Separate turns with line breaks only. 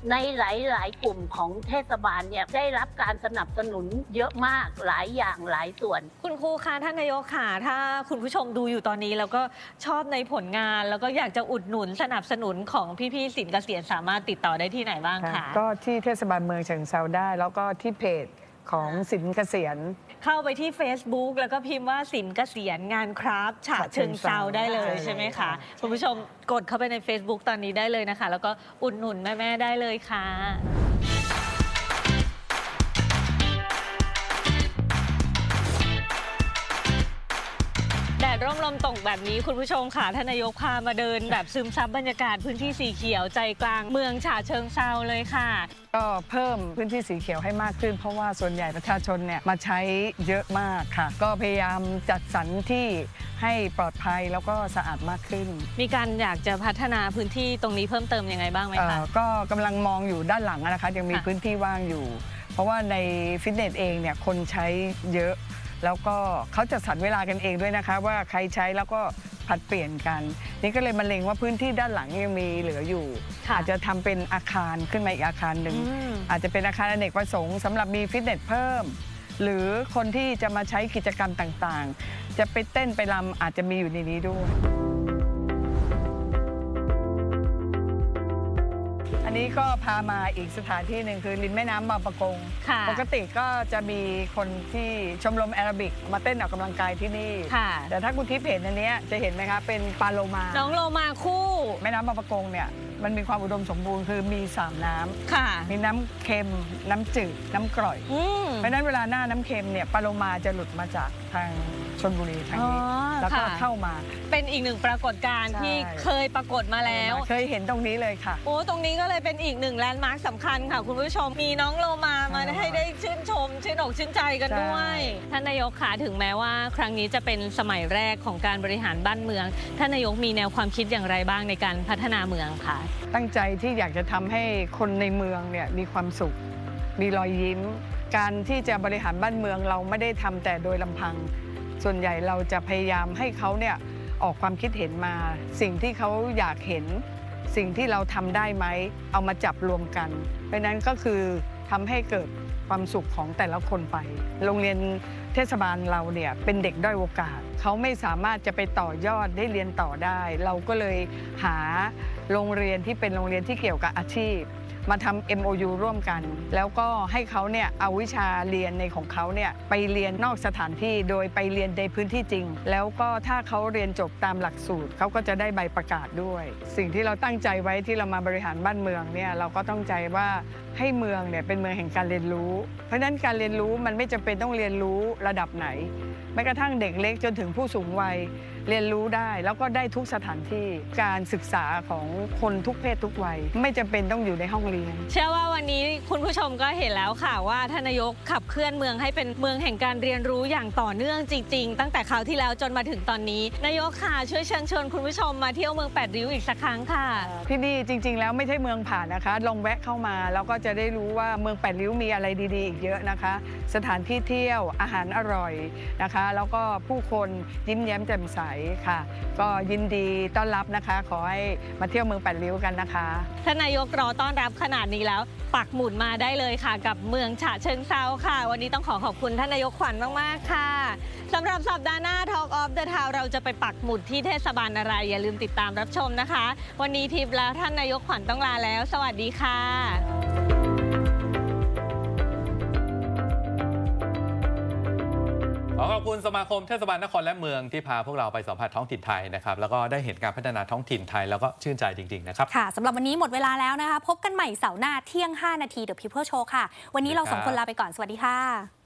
ในหลายกลุ่มของเทศบาลเนี่ยได้รับการสนับสนุนเยอะมากหลายอย่างหลายส่วน
คุณครูคะท่านนายกค่ะถ้าคุณผู้ชมดูอยู่ตอนนี้แล้วก็ชอบในผลงานแล้วก็อยากจะอุดหนุนสนับสนุนของพี่ๆศิลป์เกษียณสามารถติดต่อได้ที่ไหนบ้างคะ
ก็ที่เทศบาลเมืองฉะเชิงเทราได้แล้วก็ที่เพจของศิลป์เกษียณ
เข้าไปที่ Facebook แล้วก็พิมพ์ว่าศิลป์เกษียณงานคราฟต์ฉะเชิงเทราได้เลยใช่ไหมคะคุณผู้ชมกดเข้าไปใน Facebook ตอนนี้ได้เลยนะคะแล้วก็อุดหนุนแม่ๆได้เลยค่ะแดดร่มลมตกแบบนี้คุณผู้ชมค่ะท่านนายกพามาเดินแบบซึมซับบรรยากาศพื้นที่สีเขียวใจกลางเมืองฉะเชิงเทราเลยค่ะ
ก็เพิ่มพื้นที่สีเขียวให้มากขึ้นเพราะว่าส่วนใหญ่ประชาชนเนี่ยมาใช้เยอะมากค่ะก็พยายามจัดสรรที่ให้ปลอดภัยแล้วก็สะอาดมากขึ้น
มีการอยากจะพัฒนาพื้นที่ตรงนี้เพิ่มเติมยังไงบ้างไหมคะ
ก็กำลังมองอยู่ด้านหลังนะคะยังมีพื้นที่ว่างอยู่เพราะว่าในฟิตเนสเองเนี่ยคนใช้เยอะแล้วก็เขาจะสรรเวลากันเองด้วยนะคะว่าใครใช้แล้วก็ผัดเปลี่ยนกันนี่ก็เลยมาเล็งว่าพื้นที่ด้านหลังยังมีเหลืออยู่อาจจะทำเป็นอาคารขึ้นมาอีกอาคารหนึ่งอาจจะเป็นอาคารอเนกประสงค์สำหรับมีฟิตเนสเพิ่มหรือคนที่จะมาใช้กิจกรรมต่างๆจะไปเต้นไปรำอาจจะมีอยู่ในนี้ด้วยอันนี้ก็พามาอีกสถานที่หนึ่งคือริมแม่น้ำบางปะกงปกติก็จะมีคนที่ชมรมแอโรบิกมาเต้นออกกำลังกายที่นี่แต่ถ้าคุณทิพย์เห็นอันนี้จะเห็นไหมคะเป็นปลาโลมา
น้องโลมาคู่
แม่น้ำบางปะกงเนี่ยมันมีความอุดมสมบูรณ์คือมี3น้ำมีน้ำเค็มน้ำจืดน้ำกร่อยเพราะฉะนั้นเวลาหน้าน้ำเค็มเนี่ยปลาโลมาจะหลุดมาจากทางชลบุรีทางนี้แล้วก็เข้ามา
เป็นอีกหนึ่งปรากฏการณ์ที่เคยปรากฏมาแล้ว
เคยเห็นตรงนี้เลยค่ะ
โอ้ตรงนี้ก็เลยเป็นอีกหนึ่งแลนด์มาร์คสำคัญค่ะคุณผู้ชมมีน้องโลมาให้ได้ชื่นชมชื่นอกชื่นใจกันด้วยท่านนายกขาถึงแม้ว่าครั้งนี้จะเป็นสมัยแรกของการบริหารบ้านเมืองท่านนายกมีแนวความคิดอย่างไรบ้างในการพัฒนาเมืองค่ะ
ตั้งใจที่อยากจะทำให้คนในเมืองเนี่ยมีความสุขมีรอยยิ้มการที่จะบริหารบ้านเมืองเราไม่ได้ทำแต่โดยลำพังส่วนใหญ่เราจะพยายามให้เขาเนี่ยออกความคิดเห็นมาสิ่งที่เขาอยากเห็นสิ่งที่เราทำได้ไหมเอามาจับรวมกันเพราะนั้นก็คือทำให้เกิดความสุขของแต่ละคนไปโรงเรียนเทศบาลเราเนี่ยเป็นเด็กด้อยโอกาสเขาไม่สามารถจะไปต่อยอดได้เรียนต่อได้เราก็เลยหาโรงเรียนที่เป็นโรงเรียนที่เกี่ยวกับอาชีพมาทำ MOU ร่วมกันแล้วก็ให้เขาเนี่ยเอาวิชาเรียนในของเขาเนี่ยไปเรียนนอกสถานที่โดยไปเรียนในพื้นที่จริงแล้วก็ถ้าเขาเรียนจบตามหลักสูตรเขาก็จะได้ใบประกาศด้วยสิ่งที่เราตั้งใจไว้ที่เรามาบริหารบ้านเมืองเนี่ยเราก็ต้องใจว่าให้เมืองเนี่ยเป็นเมืองแห่งการเรียนรู้เพราะฉะนั้นการเรียนรู้มันไม่จำเป็นต้องเรียนรู้ระดับไหนแม้กระทั่งเด็กเล็กจนถึงผู้สูงวัยเรียนรู้ได้แล้วก็ได้ทุกสถานที่การศึกษาของคนทุกเพศทุกวัยไม่จำเป็นต้องอยู่ในห้องเรียน
เชื่อว่าวันนี้คุณผู้ชมก็เห็นแล้วค่ะว่าท่านนายกขับเคลื่อนเมืองให้เป็นเมืองแห่งการเรียนรู้อย่างต่อเนื่องจริงๆตั้งแต่คราวที่แล้วจนมาถึงตอนนี้นายกค่ะช่วยเชิญชวนคุณผู้ชมมาเที่ยวเมือง8ริ้วอีกสักครั้งค่ะ
ที่นี่จริงๆแล้วไม่ใช่เมืองผ่านนะคะลองแวะเข้ามาแล้วก็จะได้รู้ว่าเมือง8ริ้วมีอะไรดีๆอีกเยอะนะคะสถานที่เที่ยวอาหารอร่อยนะคะแล้วก็ผู้คนยิ้มแย้มแจ่มใสค่ะก็ยินดีต้อนรับนะคะขอให้มาเที่ยวเมือง8ริ้วกันนะคะ
ท่านนายกรอต้อนรับขนาดนี้แล้วปักหมุดมาได้เลยค่ะกับเมืองฉะเชิงเทราค่ะวันนี้ต้องขอบคุณท่านนายกขวัญมากๆค่ะสำหรับสัปดาห์หน้า Talk of the Town เราจะไปปักหมุดที่เทศบาลอะไรอย่าลืมติดตามรับชมนะคะวันนี้ทิพย์และท่านนายกขวัญต้องลาแล้วสวัสดีค่ะ
ขอบคุณสมาคมเทศบาลนครและเมืองที่พาพวกเราไปสัมผัสท้องถิ่นไทยนะครับแล้วก็ได้เห็นการพัฒนาท้องถิ่นไทยแล้วก็ชื่นใจจริงๆนะครับ
ค่ะสำหรับวันนี้หมดเวลาแล้วนะคะพบกันใหม่เสาร์หน้าเที่ยง5 นาที The People Show ค่ะวันนี้เรา2 คนลาไปก่อนสวัสดีค่ะ